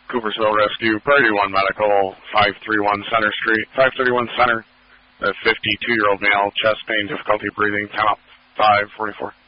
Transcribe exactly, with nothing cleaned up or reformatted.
Coopersville Rescue, Priority one Medical, five thirty-one Center Street, five thirty-one Center, a fifty-two-year-old male, chest pain, difficulty breathing, ten up, five forty-four.